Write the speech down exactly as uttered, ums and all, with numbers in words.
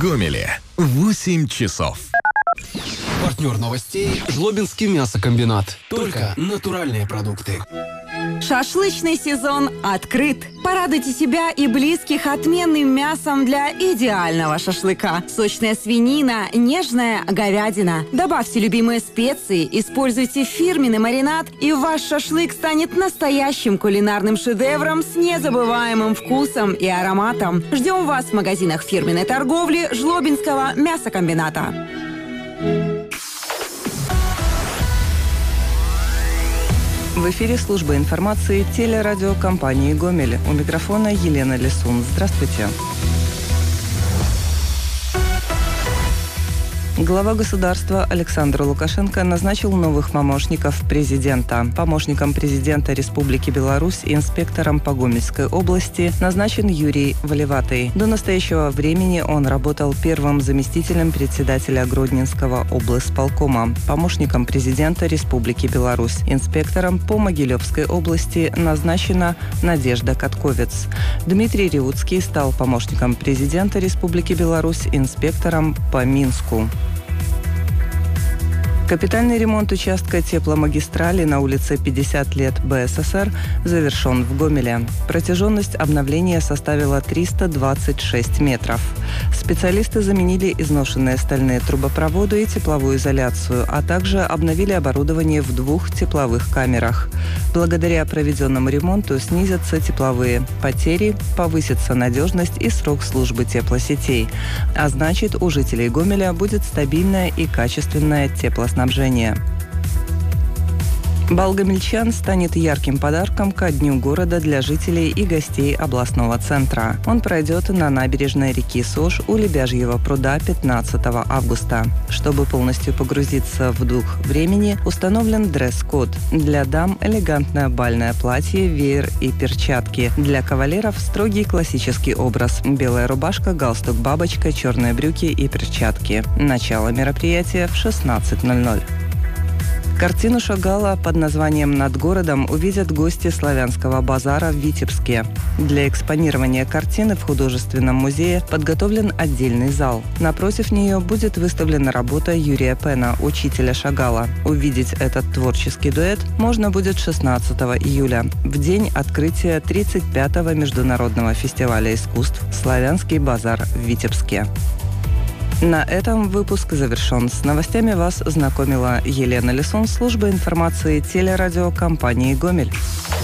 Гомеле восемь часов. Партнер новостей – Жлобинский мясокомбинат. Только натуральные продукты. Шашлычный сезон открыт. Порадуйте себя и близких отменным мясом для идеального шашлыка. Сочная свинина, нежная говядина. Добавьте любимые специи, используйте фирменный маринад, и ваш шашлык станет настоящим кулинарным шедевром с незабываемым вкусом и ароматом. Ждем вас в магазинах фирменной торговли Жлобинского мясокомбината. В эфире служба информации телерадиокомпании «Гомель». У микрофона Елена Лисун. Здравствуйте. Глава государства Александр Лукашенко назначил новых помощников президента. Помощником президента Республики Беларусь и инспектором по Гомельской области назначен Юрий Валиватый. До настоящего времени он работал первым заместителем председателя Гродненского облсполкома, помощником президента Республики Беларусь. Инспектором по Могилевской области назначена Надежда Катковец. Дмитрий Реутский стал помощником президента Республики Беларусь, инспектором по Минску. Капитальный ремонт участка тепломагистрали на улице пятьдесят лет БССР завершен в Гомеле. Протяженность обновления составила триста двадцать шесть метров. Специалисты заменили изношенные стальные трубопроводы и тепловую изоляцию, а также обновили оборудование в двух тепловых камерах. Благодаря проведенному ремонту снизятся тепловые потери, повысится надежность и срок службы теплосетей. А значит, у жителей Гомеля будет стабильное и качественное теплоснабжение. Бал гомельчан станет ярким подарком ко Дню города для жителей и гостей областного центра. Он пройдет на набережной реки Сош у Лебяжьего пруда пятнадцатого августа. Чтобы полностью погрузиться в дух времени, установлен дресс-код. Для дам элегантное бальное платье, веер и перчатки. Для кавалеров строгий классический образ. Белая рубашка, галстук, бабочка, черные брюки и перчатки. Начало мероприятия в шестнадцать ноль ноль. Картину Шагала под названием «Над городом» увидят гости Славянского базара в Витебске. Для экспонирования картины в художественном музее подготовлен отдельный зал. Напротив нее будет выставлена работа Юрия Пена, учителя Шагала. Увидеть этот творческий дуэт можно будет шестнадцатого июля, в день открытия тридцать пятого международного фестиваля искусств «Славянский базар» в Витебске. На этом выпуск завершен. С новостями вас знакомила Елена Лисун, служба информации телерадиокомпании «Гомель».